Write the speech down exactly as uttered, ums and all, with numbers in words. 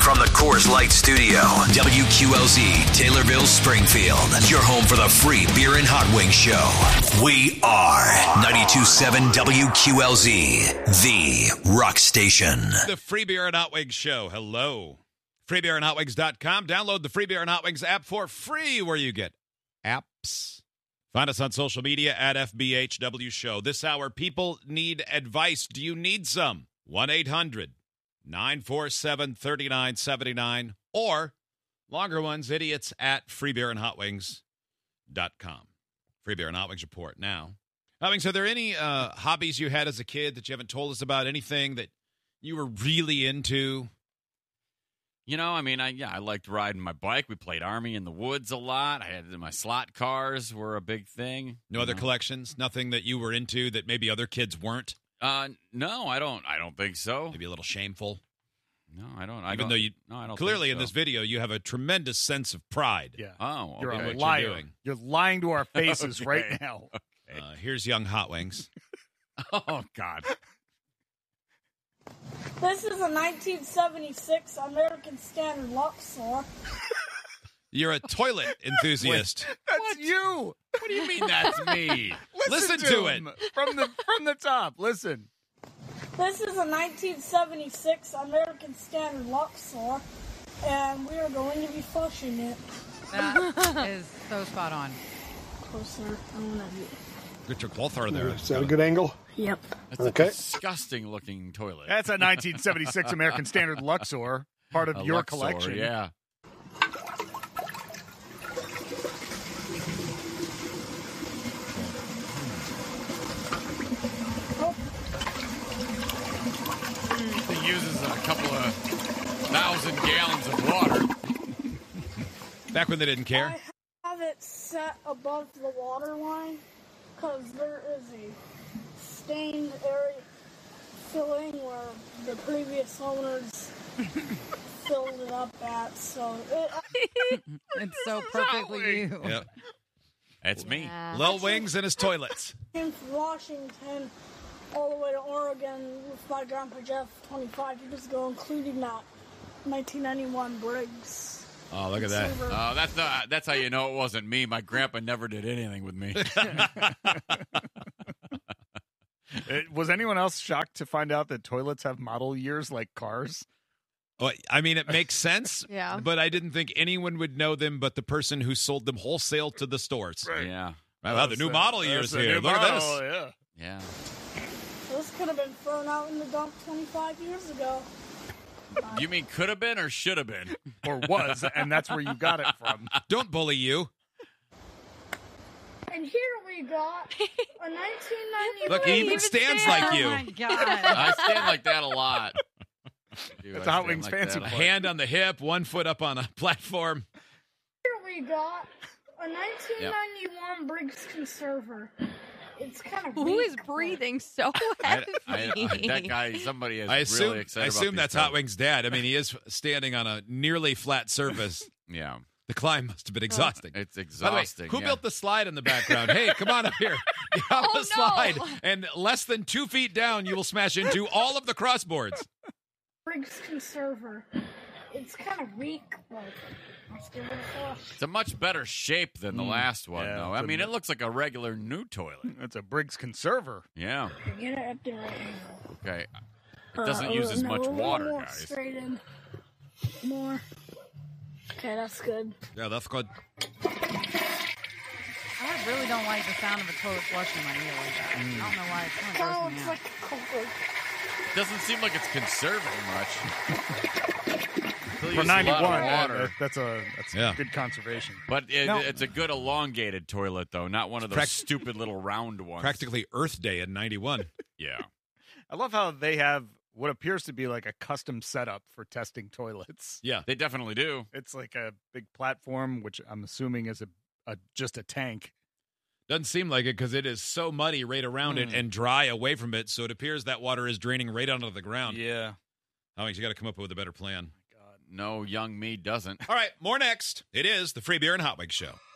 From the Coors Light Studio, W Q L Z, Taylorville, Springfield. Your home for the free beer and hot wings show. We are ninety-two point seven W Q L Z, the rock station. The free beer and hot wings show. Hello. free beer and hot wings dot com. Download the Free Beer and Hot Wings app for free where you get apps. Find us on social media at F B H W Show. This hour, people need advice. Do you need some? one eight hundred nine four seven three nine seven nine or longer ones, idiots at free beer and hot wings dot com. Free Beer and Hot Wings report now. Hot Wings, are there any uh, hobbies you had as a kid that you haven't told us about? Anything that you were really into? You know, I mean, I yeah, I liked riding my bike. We played Army in the woods a lot. I had my slot cars were a big thing. No other know? collections? Nothing that you were into that maybe other kids weren't? Uh, no, I don't. I don't think so. Maybe a little shameful. No, I don't. I Even don't, though you no, I don't clearly think in so. this video you have a tremendous sense of pride. Yeah. Oh, You're okay. a what liar. you're doing. You're lying to our faces Okay. right now. Okay. Uh, here's young Hot Wings. Oh God. This is a nineteen seventy-six American Standard Luxor. You're a toilet enthusiast. That's What? you. What do you mean that's me? Listen, Listen to him from the from the top. Listen. This is a nineteen seventy-six American Standard Luxor, and we are going to be flushing it. That is so spot on. Closer. I'm gonna be. Get your cloth out of there. Is that a good angle? Yep. That's Okay. a disgusting looking toilet. That's a nineteen seventy-six American Standard Luxor, part of A your Luxor, collection. Yeah. Oh, It uses a couple of thousand gallons of water. Back when they didn't care. I have it set above the water line because there is a stained area filling where the previous owners filled it up at. So it, It's so perfectly you. Yep. That's me. Yeah. Lil Wings and his toilets. came from Washington all the way to Oregon with my grandpa Jeff twenty-five years ago, including that nineteen ninety-one Briggs. Oh, look at that. Silver. Oh, that's the, that's how you know it wasn't me. My grandpa never did anything with me. It- was anyone else shocked to find out that toilets have model years like cars? Well, I mean, it makes sense. Yeah. But I didn't think anyone would know them but the person who sold them wholesale to the stores. Yeah. Wow, the new model years That's the here. new Look at model, this. Yeah. Yeah. This could have been thrown out in the dump twenty-five years ago. You mean could have been or should have been? Or was, and that's where you got it from. Don't bully you. And here we got a nineteen ninety-one. Look, he even stands like you. Oh my god. I stand like that a lot. Dude, That's I a Hot stand Wings like fancy that. A hand on the hip, one foot up on a platform. Here we got a nineteen ninety-one Briggs Conserver. It's kind of Who is weak, but- breathing so I, heavy? I, I, that guy, somebody is I assume, really excited I about assume these that's Hot toilets. Wings' dad. I mean, he is standing on a nearly flat surface. Yeah. The climb must have been exhausting. It's By the way, exhausting. who yeah. built the slide in the background? Hey, come on up here. Get on Oh, the no. slide. And less than two feet down, you will smash into all of the crossboards. Briggs Conserver. It's kind of weak, but let's give it a flush. It's a much better shape than the Mm. last one, Yeah, though. it's I a- mean, it looks like a regular new toilet. It's a Briggs Conserver. Yeah. Get it at the right angle. Okay. It doesn't use as no, much a little water, more guys. Straight in. More. Okay, that's good. Yeah, that's good. I really don't like the sound of a toilet flushing in my ear like that. I don't know why. It's kind of Kind grossing of me looks out. like a Coke. Doesn't seem like it's conserving much. Still For uses a lot of ninety-one, water. that- that's a that's Yeah. good conservation. But it, No. it's a good elongated toilet, though, not one of those Prac- stupid little round ones. Practically Earth Day in ninety-one. Yeah. I love how they have what appears to be like a custom setup for testing toilets. Yeah. They definitely do. It's like a big platform, which I'm assuming is a, a just a tank. Doesn't seem like it because it is so muddy right around it Mm. and dry away from it. So it appears that water is draining right onto the ground. Yeah. I mean, you got to come up with a better plan. No, young me doesn't. All right, more next. It is the Free Beer and Hot Wings Show.